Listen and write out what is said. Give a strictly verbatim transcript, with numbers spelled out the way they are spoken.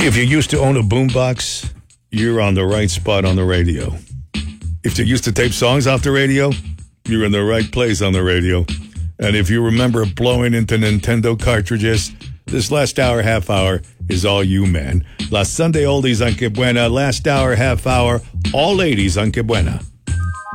If you used to own a boombox, you're on the right spot on the radio. If you used to tape songs off the radio, you're in the right place on the radio. And if you remember blowing into Nintendo cartridges, this last hour, half hour is all you, man. Las Sunday Oldies on Que Buena, last hour, half hour, all ladies on Que Buena.